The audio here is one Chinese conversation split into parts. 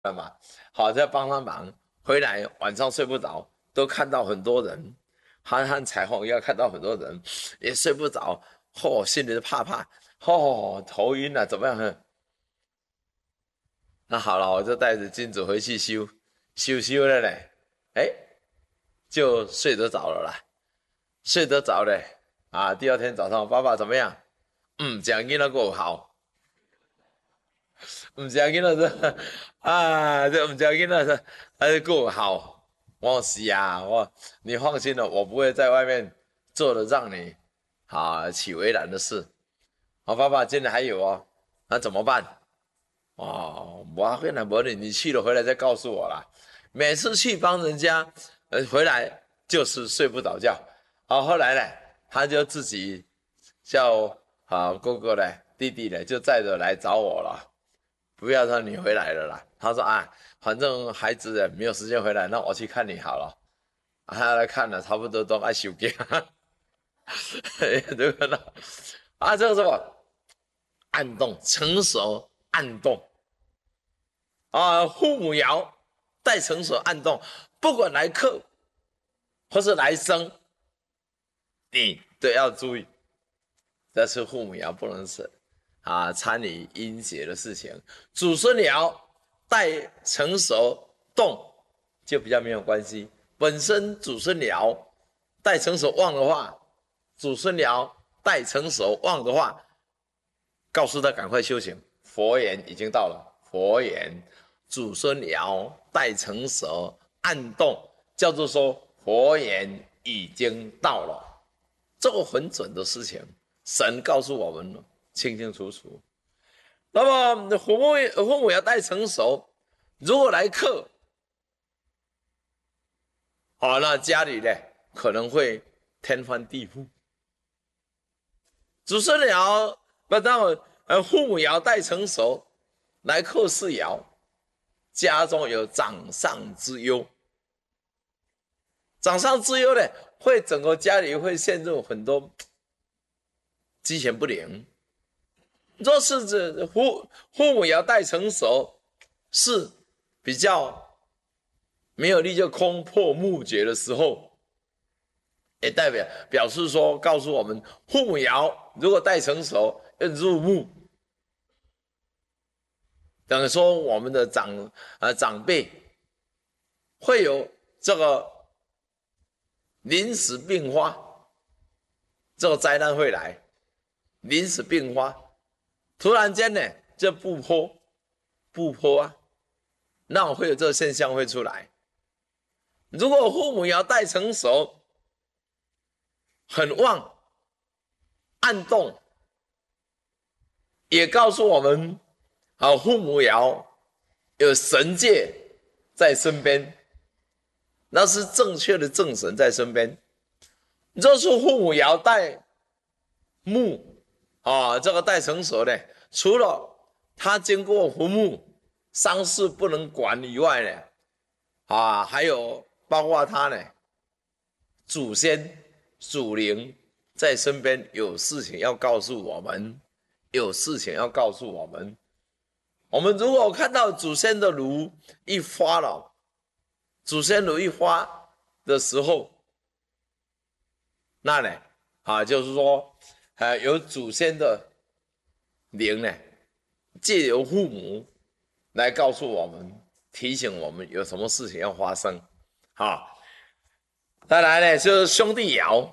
了嘛，好在帮他忙，回来晚上睡不着，都看到很多人，和彩虹一样看到很多人，也睡不着，心里怕怕，头晕了，怎么样？那好了，我就带着金子回去修了嘞，哎，就睡得着了啦，睡得着嘞，第二天早上，爸爸怎么样？这样囡仔够好，唔是啊，囡仔说这唔是啊，囡仔说，还够好。我是啊，你放心了，我不会在外面做的让你起为难的事。爸爸今天还有哦，那怎么办？我会来不你去了回来再告诉我啦。每次去帮人家，回来就是睡不着觉。后来呢，他就自己叫哥哥呢、弟弟呢，就载着来找我了。不要让你回来了啦。他说反正孩子没有时间回来，那我去看你好了。他来看了，差不多都爱休假，对不对？这个什么暗动成熟暗动父母爻带成熟暗动，不管来克或是来生，你都要注意。这是父母爻不能是参与阴邪的事情。祖孙爻带成熟动就比较没有关系。本身祖孙爻带成熟旺的话，祖孙爻带成熟旺的话，告诉他赶快修行。佛言已经到了，佛言祖孙爻带成熟暗动，叫做说佛言已经到了，这个很准的事情。神告诉我们清清楚楚。那么父母要带成熟，如果来克，那家里呢可能会天翻地覆。祖孙爻不到父母爻带成熟，来克世爻，家中有长上之忧。长上之忧呢，会整个家里会陷入很多鸡犬不宁。若是这父母爻带成熟，是比较没有力就空破木绝的时候，也表示说告诉我们，父母爻如果带成熟要入木，等于说我们的长辈会有这个临时病发，这个灾难会来，临时病发。突然间呢，这不破那我会有这个现象会出来。如果父母爻带成熟，很旺，暗动，也告诉我们，父母爻有神界在身边，那是正确的正神在身边。若是父母爻带木这个带成熟的，除了他经过父母丧事不能管以外呢，还有包括他呢，祖先祖灵在身边有事情要告诉我们，有事情要告诉我们。我们如果看到祖先的炉一发了，祖先炉一发的时候，那呢就是说有祖先的灵呢，借由父母来告诉我们，提醒我们有什么事情要发生。再来呢就是兄弟爻，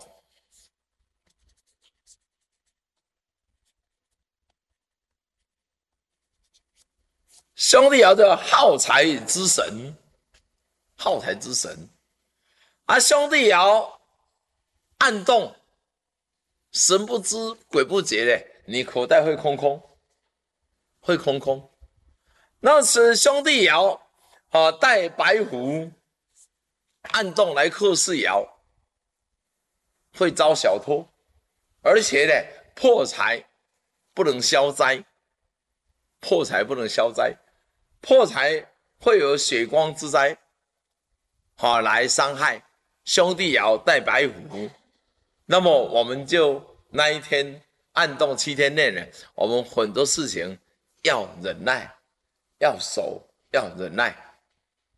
兄弟爻的耗财之神，耗财之神兄弟爻暗动，神不知鬼不觉的，你口袋会空空，会空空。那是兄弟爻带白虎暗动来克世爻，会遭小偷，而且呢破财不能消灾，破财不能消灾，破财会有血光之灾来伤害。兄弟爻带白虎，那么我们就那一天暗动7天内呢，我们很多事情要忍耐，要守， 要忍耐，